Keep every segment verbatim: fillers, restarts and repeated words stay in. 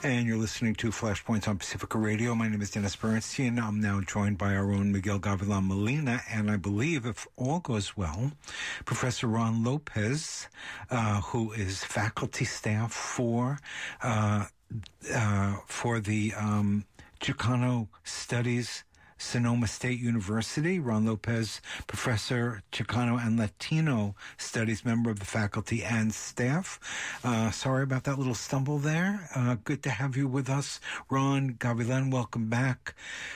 And you're listening to Flashpoints on Pacifica Radio. My name is Dennis Bernstein. I'm now joined by our own Miguel Gavilan Molina, and I believe, if all goes well, Professor Ron Lopez, uh, who is faculty staff for uh, uh, for the um, Chicano Studies, Sonoma State University. Ron Lopez, Professor Chicano and Latino Studies, member of the faculty and staff. Uh, sorry about that little stumble there. Uh, good to have you with us. Ron, Gavilan, welcome back.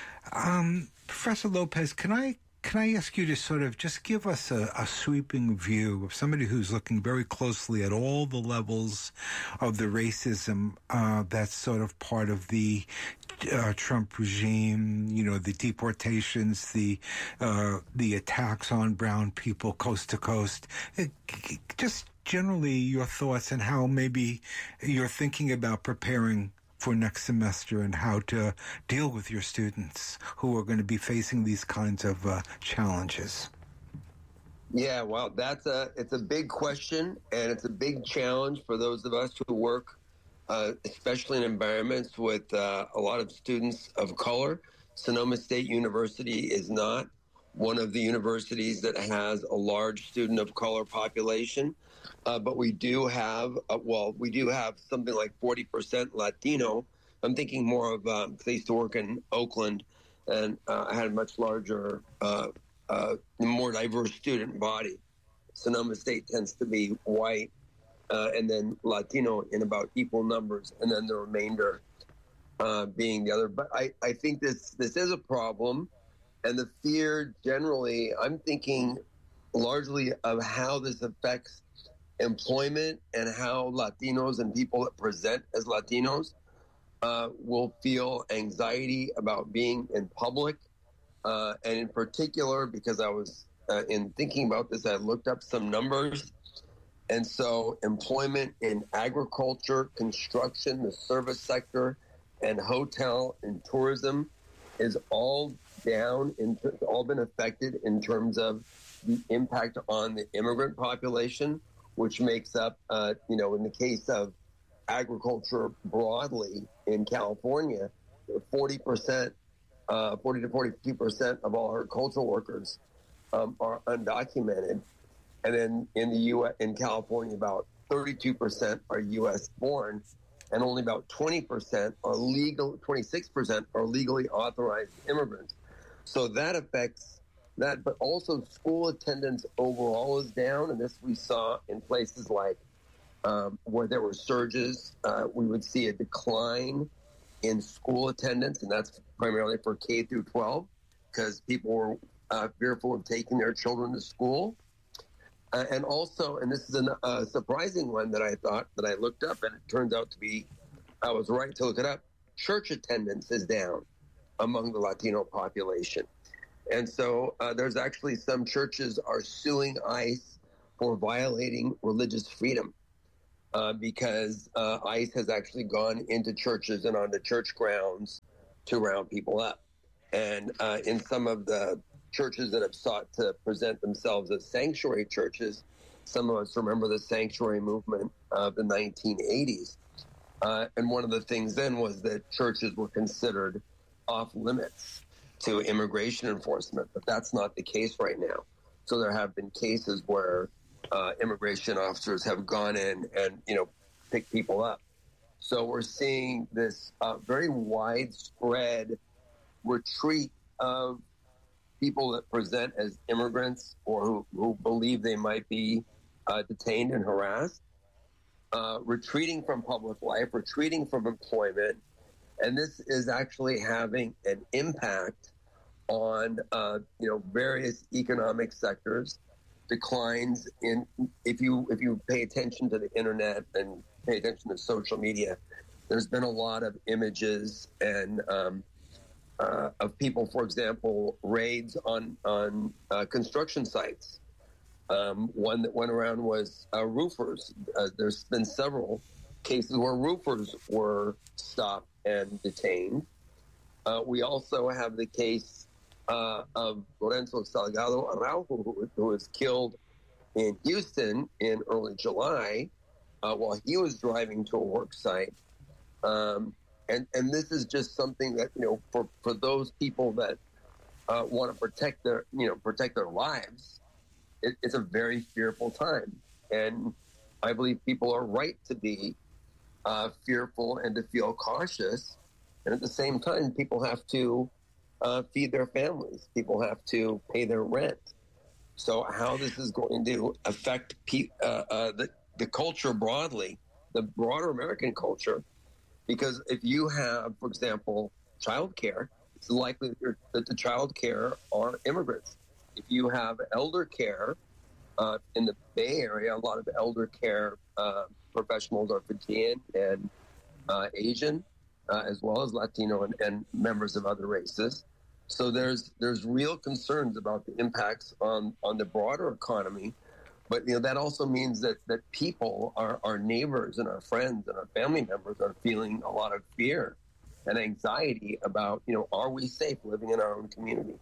Um, Professor Lopez, can I Can I ask you to sort of just give us a, a sweeping view of somebody who's looking very closely at all the levels of the racism uh, that's sort of part of the uh, Trump regime, you know, the deportations, the uh, the attacks on brown people coast to coast. Just generally your thoughts and how maybe you're thinking about preparing for next semester and how to deal with your students who are going to be facing these kinds of uh, challenges. Yeah, well, that's a it's a big question, and it's a big challenge for those of us who work, uh, especially in environments with uh, a lot of students of color. Sonoma State University is not one of the universities that has a large student of color population. Uh, but we do have, uh, well, we do have something like forty percent Latino. I'm thinking more of, um, I used to work in Oakland, and uh, I had a much larger, uh, uh, more diverse student body. Sonoma State tends to be white, uh, and then Latino in about equal numbers, and then the remainder uh, being the other. But I, I think this, this is a problem, and the fear generally, I'm thinking largely of how this affects employment and how Latinos and people that present as Latinos uh, will feel anxiety about being in public. Uh, and in particular, because I was uh, in thinking about this, I looked up some numbers. And so employment in agriculture, construction, the service sector, and hotel and tourism is all down, in, all been affected in terms of the impact on the immigrant population, which makes up, uh, you know, in the case of agriculture broadly in California, forty percent, uh, forty to forty-two percent of all agricultural workers um, are undocumented. And then in the U S, in California, about thirty-two percent are U S born, and only about twenty percent are legal, twenty-six percent are legally authorized immigrants. So that affects that, but also school attendance overall is down, and this we saw in places like um, where there were surges. Uh, we would see a decline in school attendance, and that's primarily for K through twelve, because people were uh, fearful of taking their children to school. Uh, and also, and this is a uh, surprising one that I thought that I looked up, and it turns out to be, I was right to look it up. Church attendance is down among the Latino population. And so uh, there's actually some churches are suing ICE for violating religious freedom uh, because uh, ICE has actually gone into churches and onto church grounds to round people up. And uh, in some of the churches that have sought to present themselves as sanctuary churches, some of us remember the sanctuary movement of the nineteen eighties. Uh, and one of the things then was that churches were considered off limits to immigration enforcement, but that's not the case right now. So there have been cases where uh, immigration officers have gone in and, you know, picked people up. So we're seeing this uh, very widespread retreat of people that present as immigrants or who, who believe they might be uh, detained and harassed, uh, retreating from public life, retreating from employment. And this is actually having an impact on, uh, you know, various economic sectors, declines in, if you if you pay attention to the internet and pay attention to social media, there's been a lot of images and um, uh, of people, for example, raids on, on uh, construction sites. Um, one that went around was uh, roofers. Uh, there's been several cases where roofers were stopped and detained. Uh, we also have the case uh, of Lorenzo Salgado Araujo, who, who was killed in Houston in early July uh, while he was driving to a work site. Um, And and this is just something that, you know, for, for those people that uh, want to protect their, you know, protect their lives, it, it's a very fearful time. And I believe people are right to be uh, fearful and to feel cautious. And at the same time, people have to uh, feed their families. People have to pay their rent. So how this is going to affect pe- uh, uh, the, the culture broadly, the broader American culture, because if you have, for example, childcare, it's likely that the childcare are immigrants. If you have elder care uh, in the Bay Area, a lot of elder care uh, professionals are Fijian and uh, Asian, uh, as well as Latino and, and members of other races. So there's there's real concerns about the impacts on, on the broader economy. But, you know, that also means that, that people, our, our neighbors and our friends and our family members are feeling a lot of fear and anxiety about, you know, are we safe living in our own community?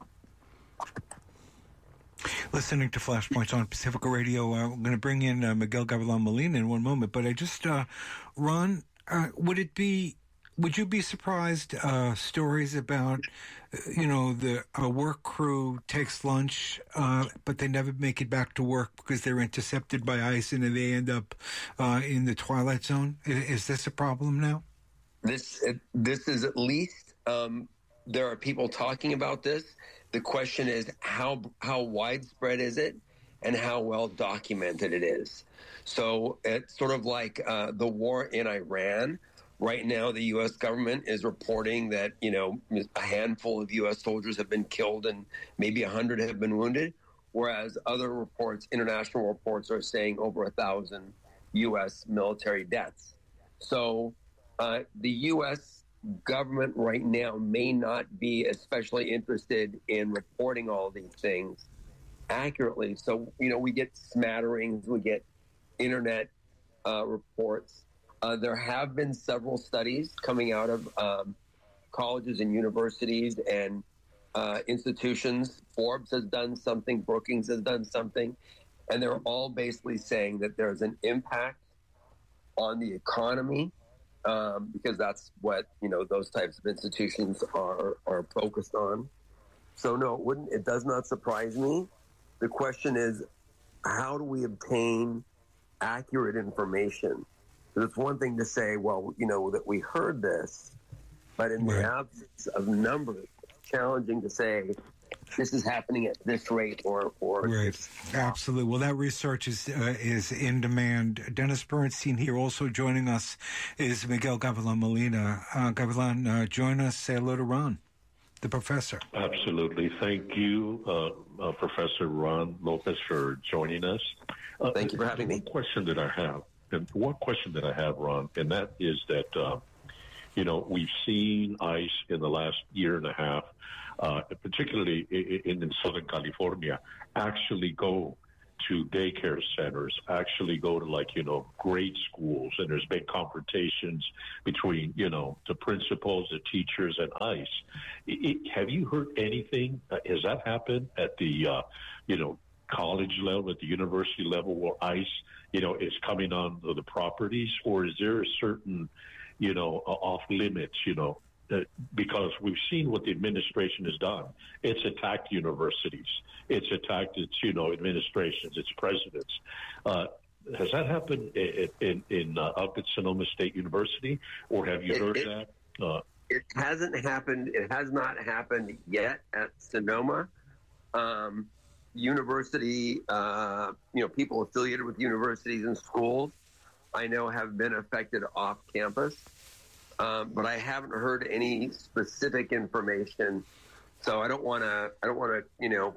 Listening to Flashpoints on Pacifica Radio. Uh, we're going to bring in uh, Miguel Gavilan Molina in one moment. But I just, uh, Ron, uh, would it be, would you be surprised uh, stories about, you know, the a work crew takes lunch, uh, but they never make it back to work because they're intercepted by ICE and they end up uh, in the Twilight Zone? Is, is this a problem now? This this is at least um, there are people talking about this. The question is how how widespread is it, and how well documented it is. So it's sort of like uh, the war in Iran. Right now, the U S government is reporting that, you know, a handful of U S soldiers have been killed and maybe a hundred have been wounded, whereas other reports, international reports, are saying over a thousand U S military deaths. So uh, the U S government right now may not be especially interested in reporting all these things accurately. So, you know, we get smatterings, we get internet uh, reports. Uh, there have been several studies coming out of um, colleges and universities and uh, institutions. Forbes has done something, Brookings has done something, and they're all basically saying that there's an impact on the economy um, because that's what, you know, those types of institutions are are focused on. So no, it wouldn't. It does not surprise me. The question is, how do we obtain accurate information? Because it's one thing to say, well, you know, that we heard this, but in the right. absence of numbers, it's challenging to say this is happening at this rate or or right. Absolutely. Well, that research is uh, is in demand. Dennis Bernstein here. Also joining us is Miguel Gavilan Molina. Uh, Gavilan, uh, join us. Say hello to Ron, the professor. Absolutely. Thank you, uh, uh, Professor Ron Lopez, for joining us. Uh, Thank you for having the me. One question that I have, and one question that I have, Ron, and that is that, uh, you know, we've seen ICE in the last year and a half, uh, particularly in, in Southern California, actually go to daycare centers, actually go to, like, you know, grade schools, and there's been confrontations between, you know, the principals, the teachers, and ICE. It, it, have you heard anything? Uh, has that happened at the, uh, you know, college level, at the university level, where ICE, you know, is coming on the properties, or is there a certain, you know, uh, off limits, you know, uh, because we've seen what the administration has done. It's attacked universities. It's attacked its, you know, administrations, its presidents. Uh, has that happened in, in, in uh, up at Sonoma State University, or have you it, heard it, that? Uh, it hasn't happened. It has not happened yet at Sonoma. Um, university, uh, you know, people affiliated with universities and schools, I know, have been affected off campus, um, but I haven't heard any specific information. So I don't want to. I don't want to, you know,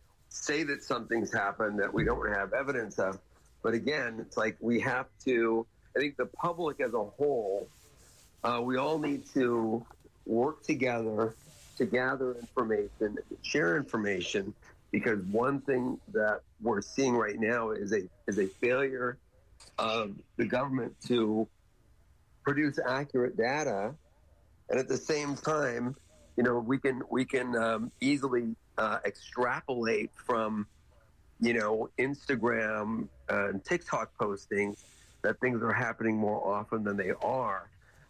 say that something's happened that we don't have evidence of. But again, it's like we have to. I think the public as a whole, uh, we all need to work together to gather information, share information. Because one thing that we're seeing right now is a is a failure of the government to produce accurate data, and at the same time, you know, we can we can um, easily uh, extrapolate from, you know, Instagram and TikTok postings that things are happening more often than they are.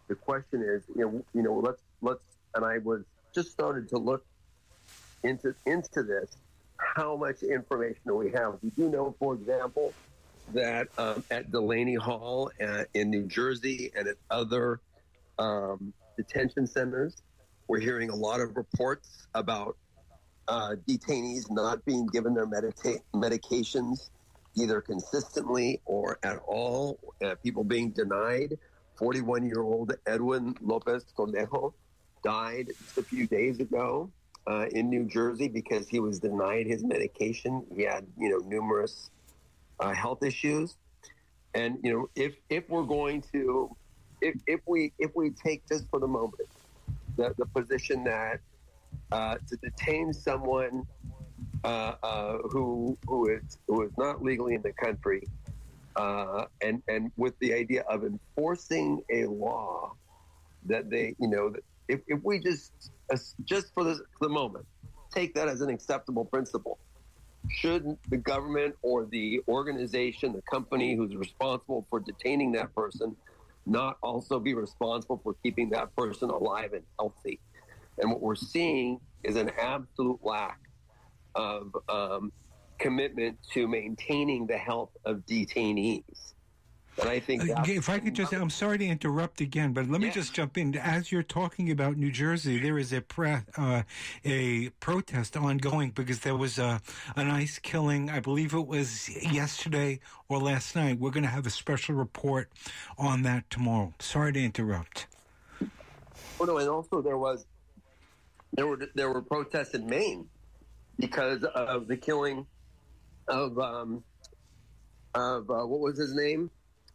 the question is, you know, you know, let's let's. And I was just started to look into into this. How much information do we have? We do know, for example, that um, at Delaney Hall uh, in New Jersey and at other um, detention centers, we're hearing a lot of reports about uh, detainees not being given their medita- medications either consistently or at all, uh, people being denied. forty-one-year-old Edwin Lopez Cornejo died just a few days ago uh, in New Jersey because he was denied his medication. He had, you know, numerous uh, health issues. And, you know, if if we're going to, if, if we if we take just for the moment the, the position that uh, to detain someone uh, uh, who who is who is not legally in the country, uh, and and with the idea of enforcing a law that they, you know, that if, if we just uh, just for, this, for the moment take that as an acceptable principle, shouldn't the government or the organization, the company who's responsible for detaining that person, not also be responsible for keeping that person alive and healthy? And what we're seeing is an absolute lack of um, commitment to maintaining the health of detainees. And I think uh, if I could just, I'm sorry to interrupt again, but let me yeah. just jump in. As you're talking about New Jersey, there is a pre- uh, a protest ongoing because there was a, an ICE killing. I believe it was yesterday or last night. We're going to have a special report on that tomorrow. Sorry to interrupt. Oh no, and also there was there were there were protests in Maine because of the killing of um, of uh, what was his name?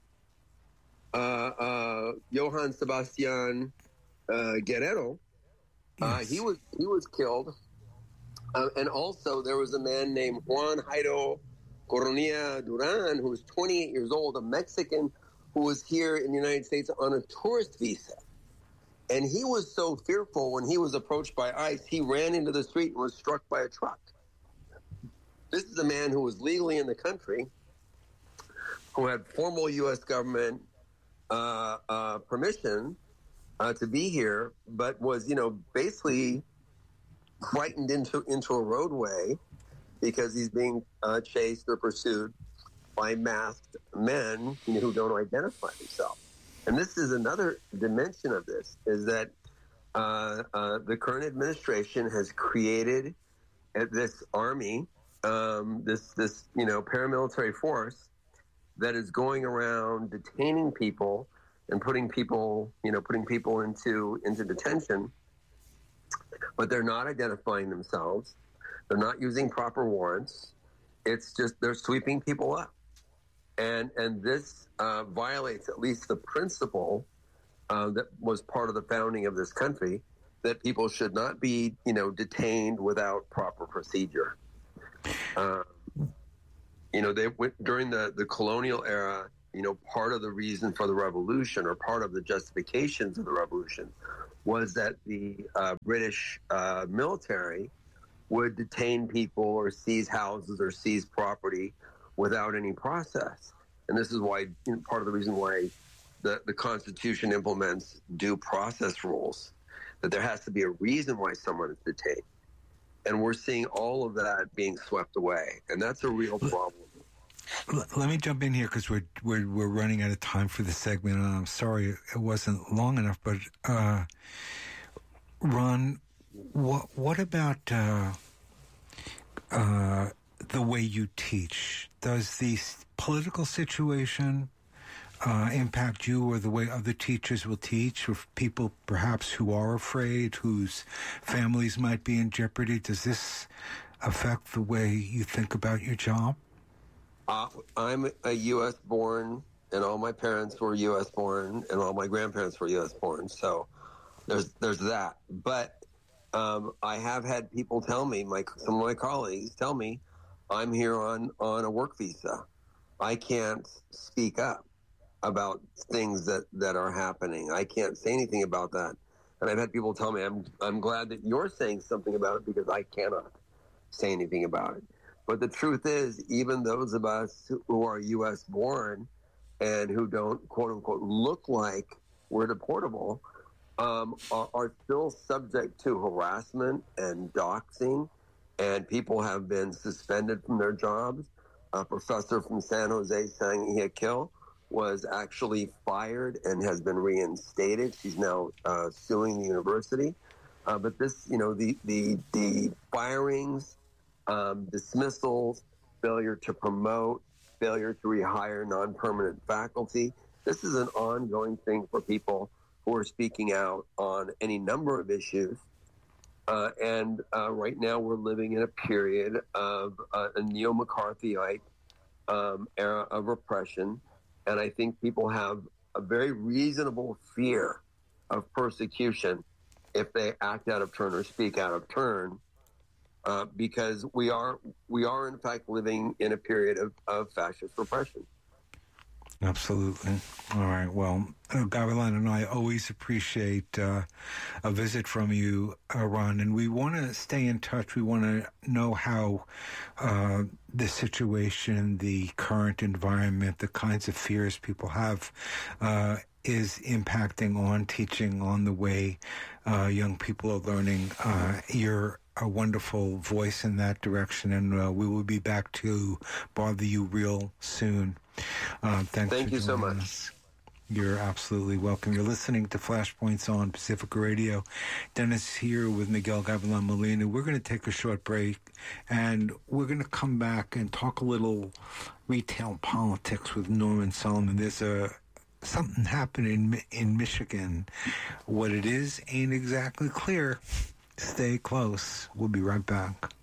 Uh, uh, Johann Sebastian uh, Guerrero. Uh, Yes. he was he was killed, uh, and also there was a man named Juan Jairo Coronilla Duran, who was twenty-eight years old, a Mexican who was here in the United States on a tourist visa. And he was so fearful when he was approached by ICE, he ran into the street and was struck by a truck. This is a man who was legally in the country, who had formal U S government uh, uh, permission uh, to be here, but was, you know, basically frightened into into a roadway because he's being uh, chased or pursued by masked men, you know, who don't identify themselves. And this is another dimension of this, is that uh, uh, the current administration has created this army, um, this, this, you know, paramilitary force that is going around detaining people and putting people, you know, putting people into, into detention, but they're not identifying themselves. They're not using proper warrants. It's just, they're sweeping people up. And and this uh, violates at least the principle uh, that was part of the founding of this country, that people should not be, you know, detained without proper procedure. Uh, you know, they went during the, the colonial era. You know, part of the reason for the revolution, or part of the justifications of the revolution, was that the uh, British uh, military would detain people or seize houses or seize property without any process. And this is why, you know, part of the reason why the, the Constitution implements due process rules, that there has to be a reason why someone is detained. And we're seeing all of that being swept away. And that's a real problem. Let me jump in here because we're, we're, we're running out of time for the segment. And I'm sorry it wasn't long enough, but uh, Ron, what, what about uh, uh, the way you teach? Does the political situation uh, impact you, or the way other teachers will teach, or people perhaps who are afraid, whose families might be in jeopardy? Does this affect the way you think about your job? Uh, I'm a U S born, and all my parents were U S born, and all my grandparents were U S born. So there's there's that. But um, I have had people tell me, my some of my colleagues tell me, I'm here on, on a work visa. I can't speak up about things that, that are happening. I can't say anything about that. And I've had people tell me, I'm I'm glad that you're saying something about it, because I cannot say anything about it. But the truth is, even those of us who are U S born and who don't, quote unquote, look like were deportable um, are, are still subject to harassment and doxing, and people have been suspended from their jobs. A professor from San Jose, Sangha Kill, was actually fired and has been reinstated. She's now uh, suing the university. Uh, but this, you know, the the, the firings, um, dismissals, failure to promote, failure to rehire non-permanent faculty. This is an ongoing thing for people who are speaking out on any number of issues. Uh, and uh, right now we're living in a period of uh, a neo-McCarthyite um, era of repression. And I think people have a very reasonable fear of persecution if they act out of turn or speak out of turn, uh, because we are we are in fact living in a period of, of fascist repression. Absolutely. All right. Well, uh, Gavilan and I always appreciate uh, a visit from you, uh, Ron, and we want to stay in touch. We want to know how uh, the situation, the current environment, the kinds of fears people have uh, is impacting on teaching, on the way uh, young people are learning. Uh, you're a wonderful voice in that direction, and uh, we will be back to bother you real soon. Uh, thanks Thank for you so much. Us. You're absolutely welcome. You're listening to Flashpoints on Pacifica Radio. Dennis here with Miguel Gavilan Molina. We're going to take a short break, and we're going to come back and talk a little retail politics with Norman Solomon. There's a something happened in in Michigan. What it is ain't exactly clear. Stay close. We'll be right back.